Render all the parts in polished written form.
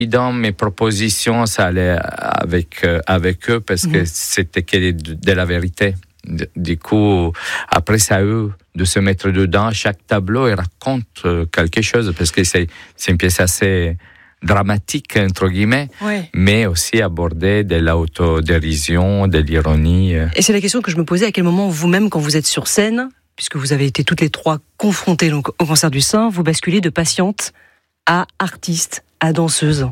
Dans mes propositions, ça allait avec eux parce que c'était de la vérité. Du coup, après, c'est à eux de se mettre dedans. Chaque tableau, il raconte quelque chose parce que c'est une pièce assez dramatique, entre guillemets, mais aussi aborder de l'autodérision, de l'ironie. Et c'est la question que je me posais, à quel moment vous-même, quand vous êtes sur scène, puisque vous avez été toutes les trois confrontées donc, au Cancer du sein, vous basculez de patiente à artiste, à danseuse.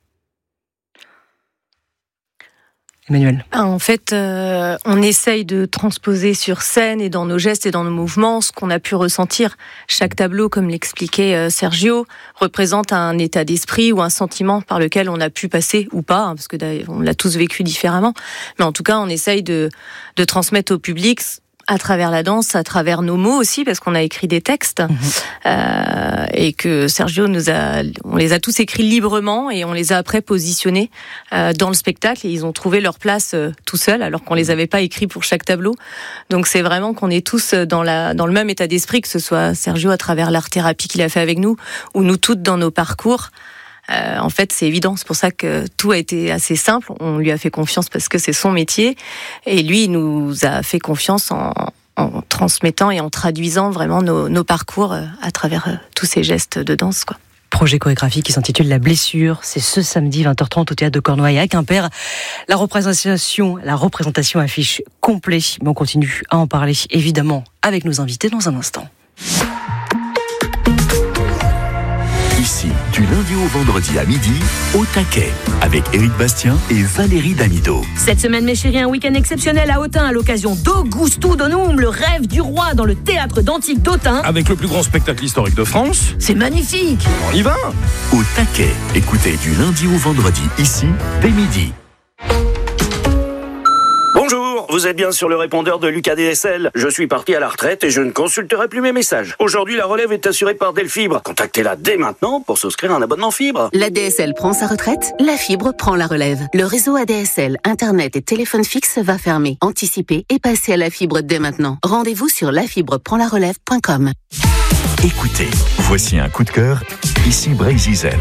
Emmanuel. En fait, on essaye de transposer sur scène et dans nos gestes et dans nos mouvements ce qu'on a pu ressentir. Chaque tableau, comme l'expliquait Sergio, représente un état d'esprit ou un sentiment par lequel on a pu passer ou pas, parce que on l'a tous vécu différemment. Mais en tout cas, on essaye de transmettre au public à travers la danse, à travers nos mots aussi, parce qu'on a écrit des textes et que Sergio on les a tous écrits librement et on les a après positionnés dans le spectacle et ils ont trouvé leur place tout seuls alors qu'on les avait pas écrits pour chaque tableau. Donc c'est vraiment qu'on est tous dans le même état d'esprit, que ce soit Sergio à travers l'art-thérapie qu'il a fait avec nous ou nous toutes dans nos parcours. En fait, c'est évident. C'est pour ça que tout a été assez simple. On lui a fait confiance parce que c'est son métier. Et lui, il nous a fait confiance en transmettant et en traduisant vraiment nos parcours à travers tous ces gestes de danse, quoi. Projet chorégraphique qui s'intitule La Blessure. C'est ce samedi 20h30 au Théâtre de Cornouailles à Quimper. La représentation affiche complet. Mais on continue à en parler, évidemment, avec nos invités dans un instant. Ici, du lundi au vendredi à midi, au taquet, avec Éric Bastien et Valérie Damido. Cette semaine, mes chéris, un week-end exceptionnel à Autun à l'occasion d'Augusto Donum, le rêve du roi dans le théâtre d'Antique d'Autun. Avec le plus grand spectacle historique de France. C'est magnifique. On y va. Au taquet, écoutez du lundi au vendredi, ici, dès midi. Bonjour, vous êtes bien sur le répondeur de Lucas DSL. Je suis parti à la retraite et je ne consulterai plus mes messages. Aujourd'hui, la relève est assurée par Delfibre. Contactez-la dès maintenant pour souscrire un abonnement fibre. L'ADSL prend sa retraite, la fibre prend la relève. Le réseau ADSL, Internet et téléphone fixe va fermer. Anticipez et passez à la fibre dès maintenant. Rendez-vous sur lafibreprendlarelève.com. Écoutez, voici un coup de cœur, ici Brésil.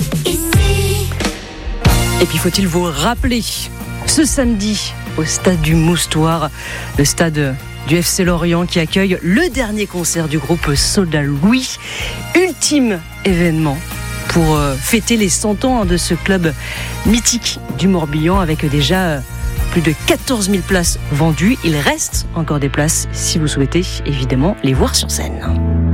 Et puis faut-il vous rappeler, ce samedi, au stade du Moustoir, le stade du FC Lorient qui accueille le dernier concert du groupe Soldat Louis. Ultime événement pour fêter les 100 ans de ce club mythique du Morbihan avec déjà plus de 14 000 places vendues. Il reste encore des places si vous souhaitez évidemment les voir sur scène.